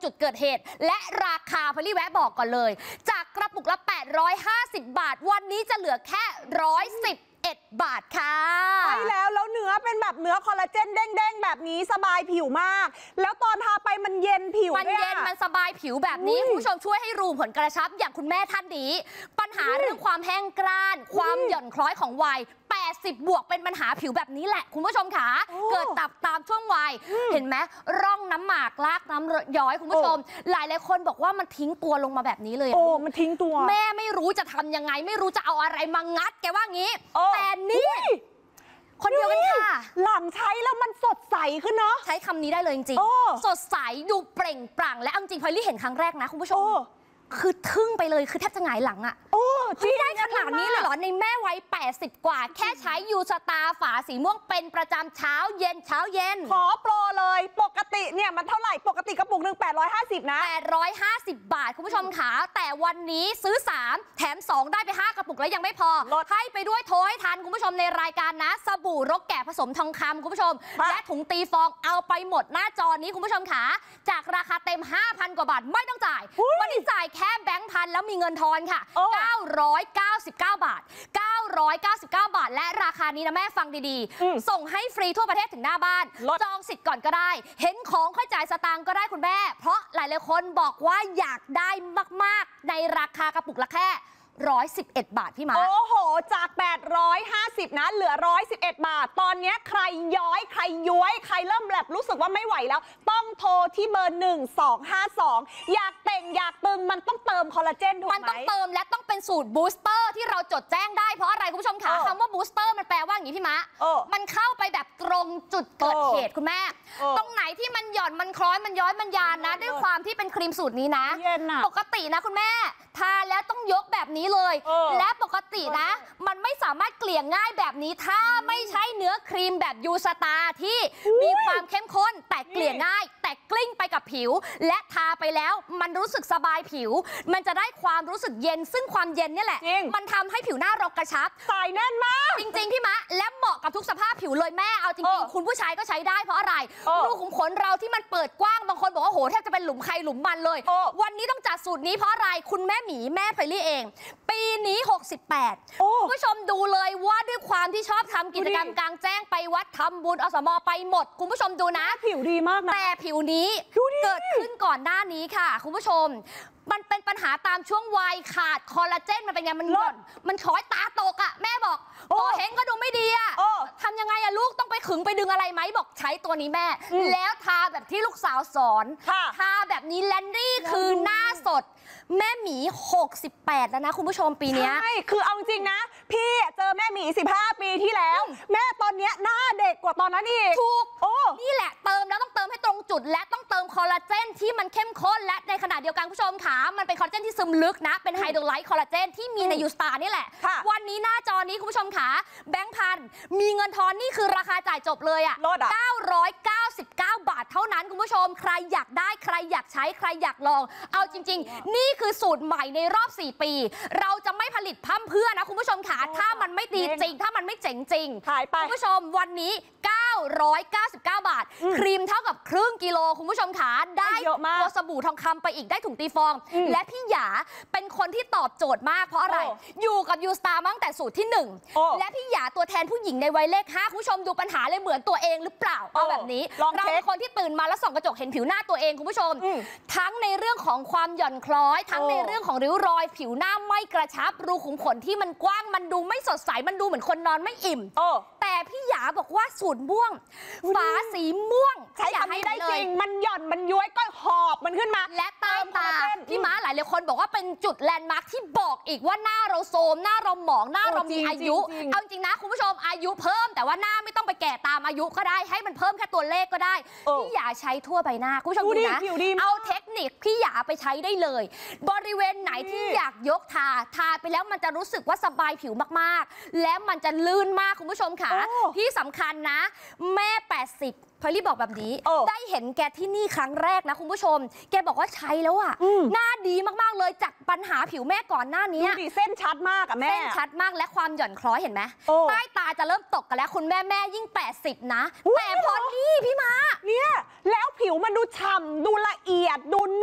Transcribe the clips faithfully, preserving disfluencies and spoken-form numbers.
จุดเกิดเหตุและราคาพอลี่แวะบอกก่อนเลยจากกระปุกละแปดร้อยห้าสิบบาทวันนี้จะเหลือแค่หนึ่งร้อยสิบเอ็ดบาทค่ะใช่แล้วแล้วเนื้อเป็นแบบเนื้อคอลลาเจนเด้งๆแบบนี้สบายผิวมากแล้วตอนทาไปมันเย็นผิวมันเย็นมันสบายผิวแบบนี้คุณผู้ชมช่วยให้รูผลกระชับอย่างคุณแม่ท่านนี้ปัญหาเรื่องความแห้งกร้านความหย่อนคล้อยของวัยแปดสิบบวกเป็นปัญหาผิวแบบนี้แหละคุณผู้ชมค่ะเกิดตับตามช่วงวัยเห็นไหมร่องน้ำหมากลากน้ำย้อยคุณผู้ชมหลายหลายคนบอกว่ามันทิ้งตัวลงมาแบบนี้เลยโอ้มันทิ้งตัวแม่ไม่รู้จะทำยังไงไม่รู้จะเอาอะไรมางัดแกว่างี้แต่นี่คนเดียวกันค่ะหลังใช้แล้วมันสดใสขึ้นเนาะใช้คำนี้ได้เลยจริงๆสดใสดูเปล่งปลั่งและจริงพอลี่เห็นครั้งแรกนะคุณผู้ชมคือทึ่งไปเลยคือแทบจะหงายหลังอ่ะโอ้ที่ได้ขนาดนี้เลยเหรอในแม่วัยแปดสิบกว่าแค่ใช้ยูสตาฝาสีม่วงเป็นประจำเช้าเย็นเช้าเย็นขอโปรเลยปกติเนี่ยมันเท่าไหร่ปกติกระปุกหนึ่งแปดร้อยห้าสิบนะแปดร้อยห้าสิบบาทคุณผู้ชมขาแต่วันนี้ซื้อสามแถมสองได้ไปห้ากระปุกแล้วยังไม่พอให้ไปด้วยโทรให้ทันคุณผู้ชมในรายการนะสบู่รกแกะผสมทองคำคุณผู้ชมและถุงตีฟองเอาไปหมดหน้าจอนี้คุณผู้ชมขาจากราคาเต็ม ห้าพัน กว่าบาทไม่ต้องจ่ายวันนี้จ่ายแค่แบงค์พันแล้วมีเงินทอนค่ะเก้าร้อยเก้าสิบเก้าบาทเก้าร้อยเก้าสิบเก้าบาทและราคานี้นะแม่ฟังดีๆส่งให้ฟรีทั่วประเทศถึงหน้าบ้านจองสิทธิ์ก่อนก็ได้เห็นของค่อยจ่ายสตางค์ก็ได้คุณแม่เพราะหลายๆคนบอกว่าอยากได้มากๆในราคากระปุกละแค่หนึ่งร้อยสิบเอ็ดบาทพี่มาโอ้โหจากแปดร้อยห้าสิบนะเหลือหนึ่งร้อยสิบเอ็ดบาทตอนนี้ใครย้อยใครย้วยใครเริ่มแบบรู้สึกว่าไม่ไหวแล้วต้องโทรที่เบอร์หนึ่งสองห้าสองอยากเต่งอยากตึงมันต้องเติมคอลลาเจนถูกไหมมันต้องเติมและต้องเป็นสูตรบูสเตอร์ที่เราจดแจ้งได้เพราะอะไรคุณผู้ชมคะคำว่าบูสเตอร์มันแปลว่าอย่างนี้พี่มะมันเข้าไปแบบตรงจุดเกิดเหตุคุณแม่ตรงไหนที่มันหย่อนมันคล้อยมันย้อยมันยานนะด้วยความที่เป็นครีมสูตรนี้นะปกตินะคุณแม่ทาแล้วต้องยกแบบนี้เลยและปกตินะมันไม่สามารถเกลี่ยง่ายแบบนี้ถ้าไม่ใช่เนื้อครีมแบบยูสตาที่มีความเข้มข้นแต่เกลี่ยง่ายแต่กลิ้งไปกับผิวและทาไปแล้วมันรู้สึกสบายผิวมันจะได้ความรู้สึกเย็นซึ่งความเย็นนี่แหละมันทำให้ผิวหน้าเรากระชับสายแน่นมากจริงๆพี่มะและเหมาะกับทุกสภาพผิวเลยแม่เอาจริงๆคุณผู้ชายก็ใช้ได้เพราะอะไรรูขุมขนเราที่มันเปิดกว้างบางคนบอกว่าโหแทบจะเป็นหลุมใครหลุมมันเลยวันนี้ต้องจัดสูตรนี้เพราะอะไรคุณแม่หมีแม่ไพลี่เองปีนี้หกสิบแปดผู้ชมดูเลยว่าด้วยความที่ชอบทำกิจกรรมกลางแจ้งไปวัดทำบุญอสมไปหมดคุณผู้ชมดูนะผิวดีมากนะแต่ผิวนี้เกิดขึ้นก่อนหน้านี้ค่ะคุณผู้ชมมันเป็นปัญหาตามช่วงวัยขาดคอลลาเจนมันเป็นไงมันหย่อนมันช้อยตาตกอ่ะแม่บอกโอ้เห็นก็ดูไม่ดีอ่ะทำยังไงอะลูกต้องไปขึงไปดึงอะไรไหมบอกใช้ตัวนี้แม่แล้วทาแบบที่ลูกสาวสอนทาแบบนี้แลนดี้คือหน้าสดแม่หมีหกสิบแปดแล้วนะคุณผู้ชมปีนี้ใช่คือเอาจริงนะพี่เจอแม่หมีสิบห้าปีที่แล้วแม่ตอนนี้หน้าเด็กกว่าตอนนั้นอีกถูกโอ้นี่แหละเติมแล้วต้องเติมให้ตรงจุดและต้องเติมคอลลาเจนที่มันเข้มข้นและในขณะเดียวกันผู้ชมขามันเป็นคอลลาเจนที่ซึมลึกนะเป็นไฮโดรไลท์คอลลาเจนที่มีในยูสตาร์นี่แหละวันนี้หน้าจอนี้คุณผู้ชมขาแบงค์พันมีเงินทอนนี่คือราคาจ่ายจบเลยอ่ะเก้าร้อยเก้าสิบเก้าบาทเท่านั้นคุณผู้ชมใครอยากได้ใครอยากใช้ใครอยากลองเอาจริงๆนี่คือสูตรใหม่ในรอบสี่ปีเราจะไม่ผลิตพั่มเพื่อนะคุณผู้ชมขาถ้ามันไม่ดีจริงถ้ามันไม่เจ๋งจริงคุณผู้ชมวันนี้เก้าร้อยเก้าสิบเก้าบาทครีมเท่ากับครึ่งกิโลคุณผู้ชมขาได้ตัวสบู่ทองคำไปอีกได้ถุงตีฟองและพี่หยาเป็นคนที่ตอบโจทย์มากเพราะอะไรอยู่กับยูสตาร์ตั้งแต่สูตรที่หนึ่งและพี่หยาตัวแทนผู้หญิงในวัยเลขห้าคุณผู้ชมดูปัญหาเลยเหมือนตัวเองหรือเปล่าเอาแบบนี้เราเป็นคนที่ตื่นมาแล้วส่องกระจกเห็นผิวหน้าตัวเองคุณผู้ชมทั้งในเรื่องของความหย่อนคล้อยทั้งในเรื่องของริ้วรอยผิวหน้าไม่กระชับรูขุมขนที่มันกว้างมันดูไม่สดใสมันดูเหมือนคนนอนไม่อิ่มแต่พี่หยาบอกว่าสูตรม่วงฝาสีม่วงใช้ทำให้ได้จริงมันหย่อนมันย้วยก็หอบมันขึ้นมาและใต้ตาพี่ม้าหลายหลายคนบอกว่าเป็นจุดแลนด์มาร์คที่บอกอีกว่าหน้าเราโทรมหน้าเราหมองหน้าเรามีอายุเอาจริงนะคุณผู้ชมอายุเพิ่มแต่ว่าหน้าไม่ต้องไปแก่ตามอายุก็ได้ให้มันเพิ่มแค่ตัวเลขก็ได้พี่หยาใช้ทั่วใบหน้าคุณผู้ชมดูนะเอาเทคนิคพี่หยาไปใช้ได้เลยบริเวณไหนที่อยากยกทาทาไปแล้วมันจะรู้สึกว่าสบายผิวมากๆและมันจะลื่นมากคุณผู้ชมค่ะที่สำคัญนะแม่แปดสิบพอลี่บอกแบบนี้ได้เห็นแกที่นี่ครั้งแรกนะคุณผู้ชมแกบอกว่าใช้แล้วอ่ะหน้าดีมากๆเลยจากปัญหาผิวแม่ก่อนหน้านี้ดูดิเส้นชัดมากอะแม่เส้นชัดมากและความหย่อนคล้อยเห็นไหมใต้ตาจะเริ่มตกกันแล้วคุณแม่แม่ยิ่งแปดสิบนะแต่พอนี่พี่มาเนี่ยแล้วผิวมันดูฉ่ำดูละเอียดดู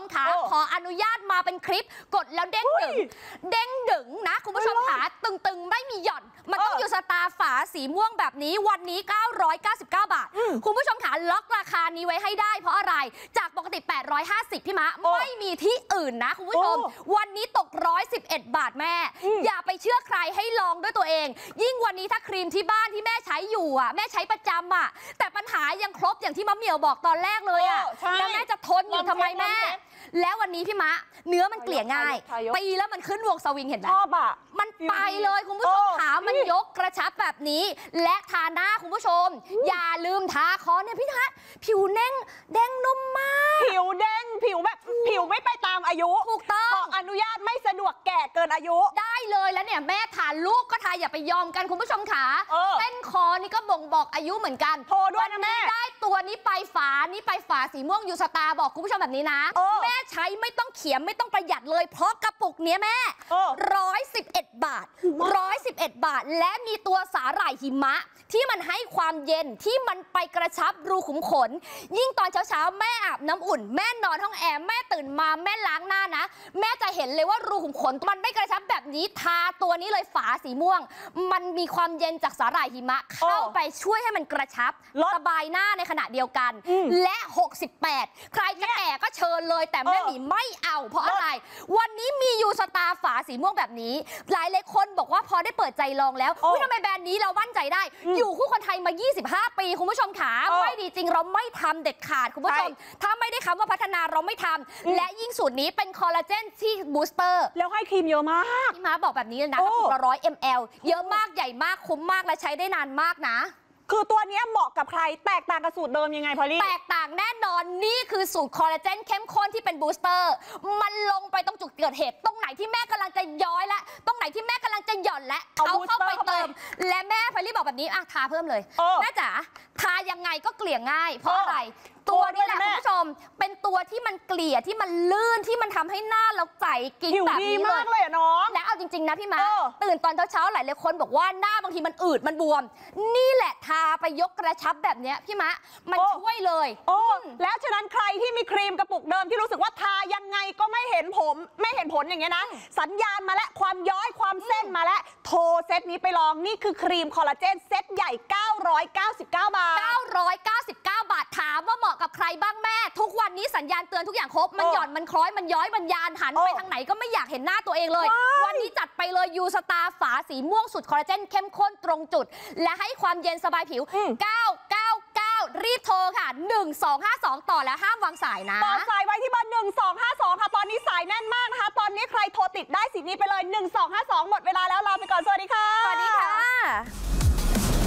มขาขออนุญาตมาเป็นคลิปกดแล้วเด้งดึงเด้งดึงนะคุณผู้ชมขาตึงๆไม่มีหย่อนมันต้องอยู่สตาร์ฝาสีม่วงแบบนี้วันนี้เก้าร้อยเก้าสิบเก้าบาทคุณผู้ชมขาล็อกราคานี้ไว้ให้ได้เพราะอะไรจากปกติแปดร้อยห้าสิบพี่มะไม่มีที่อื่นนะคุณผู้ชมวันนี้ตกหนึ่งร้อยสิบเอ็ดบาทแม่อย่าไปเชื่อใครให้ลองด้วยตัวเองยิ่งวันนี้ถ้าครีมที่บ้านที่แม่ใช้อยู่อ่ะแม่ใช้ประจำอ่ะแต่ปัญหายังครบอย่างที่มะเหมี่ยวบอกตอนแรกเลยอ่ะแล้วแม่จะทนอยู่ทำไมแม่แล้ววันนี้พี่มะเนื้อมันเกลี่ยง่ายตีแล้วมันขึ้นวงสวิงเห็นไหมชอบอ่ะมันไปเลยคุณผู้ชมขามันยกกระชับแบบนี้และทาหน้าคุณผู้ชมอย่าลืมทาคอเนี่ยพี่ทัศน์ผิวเด้งเด้งนุ่มมากผิวเด้งผิวแบบผิวไม่ไปตามอายุถูกต้องขออนุญาตไม่สะดวกแก่เกินอายุได้เลยแล้วเนี่ยแม่ทาลูกก็ทาอย่าไปยอมกันคุณผู้ชมขาเส้นคอนี่ก็บ่งบอกอายุเหมือนกันโทรด้วยนะแม่ได้ตัวนี้ไปฝานี้ไปฝาสีม่วงยูสตาบอกคุณผู้ชมแบบนี้นะแม่ใช้ไม่ต้องเขียมไม่ต้องประหยัดเลยเพราะกระปุกเนี้ยแม่ร้อยสิบเอ็ดบาทร้อยสิบเอ็ดบาทและมีตัวสาหร่ายหิมะที่มันให้ความเย็นที่มันไปกระชับรูขุมขนยิ่งตอนเช้าๆแม่อาบน้ำอุ่นแม่นอนห้องแอร์แม่ตื่นมาแม่ล้างหน้านะแม่จะเห็นเลยว่ารูขุมขนมันไม่กระชับแบบนี้ทาตัวนี้เลยฝาสีม่วงมันมีความเย็นจากสาหร่ายหิมะเข้าไปช่วยให้มันกระชับสบายหน้าในขณะเดียวกันและหกสิบแปดใครจะแก่ก็เชิญเลยแต่แม่หมีไม่เอาเพราะอะไรวันนี้มียูสตาฝาสีม่วงแบบนี้หลายหลายคนบอกว่าพอได้เปิดใจลองแล้วอุ๊ยทำไมแบรนด์นี้เรามั่นใจได้อยู่คู่คนไทยมายี่สิบห้าปีคุณผู้ชมขาไม่ดีจริงเราไม่ทำเด็ดขาดคุณผู้ชมถ้าไม่ได้คำว่าพัฒนาเราไม่ทำและยิ่งสูตรนี้เป็นคอลลาเจนที่บูสเตอร์แล้วให้ครีมเยอะมากพี่ม้าบอกแบบนี้เลยนะกระปุกละร้อยมลเยอะมากใหญ่มากคุ้มมากและใช้ได้นานมากนะคือตัวนี้เหมาะกับใครแตกต่างกับสูตรเดิมยังไงพอลี่แตกต่างแน่นอนนี่คือสูตรคอลลาเจนเข้มข้นที่เป็นบูสเตอร์มันลงไปตรงจุดเกิดเหตุตรงไหนที่แม่กำลังจะย้อยและตรงไหนที่แม่กำลังจะหย่อนและเอาเข้าไปเติมและแม่พอลี่บอกแบบนี้อ่ะทาเพิ่มเลยแม่จ๋าทายังไงก็เกลี่ยง่ายเพราะอะไรตัวนี้แหละคุณผู้ชมเป็นตัวที่มันเกลี่ยที่มันลื่นที่มันทำให้หน้าเราใสกิ๊กแบบนี้เลยเลยน้องแล้วเอาจริงๆนะพี่ม้าตื่นตอนเช้าๆหลายๆคนบอกว่าหน้าบางทีมันอืดมันบวมนี่แหละทาไปยกกระชับแบบนี้พี่ม้ามันช่วยเลยโอ้แล้วฉะนั้นใครที่มีครีมกระปุกเดิมที่รู้สึกว่าทายังไงก็ไม่เห็นผมไม่เห็นผลอย่างเงี้ยนะสัญญาณมาแล้วความย้อยความเส้นมาแล้วโทรเซตนี้ไปลองนี่คือครีมคอลลาเจนเซตใหญ่เก้าร้อยเก้าสิบเก้าบาทเก้าร้อยเก้าสิบเก้าบาทถามว่าเหมาะกับใครบ้างแม่ทุกวันนี้สัญญาณเตือนทุกอย่างครบมันหย่อนมันคล้อยมันย้อยมันยานหันไปทางไหนก็ไม่อยากเห็นหน้าตัวเองเลยวันนี้จัดไปเลยยูสตาฝาสีม่วงสุดคอลลาเจนเข้มข้นตรงจุดและให้ความเย็นสบายผิวเก้า เก้า เก้ารีบโทรค่ะหนึ่ง สอง ห้า สองต่อแล้วห้ามวางสายนะต่อสายไว้ที่เบอร์หนึ่ง สอง ห้า สองค่ะตอนนี้สายแน่นมากนะคะตอนนี้ใครโทรติดได้สิทธิ์นี้ไปเลยหนึ่ง สอง ห้า สองหมดเวลาแล้ว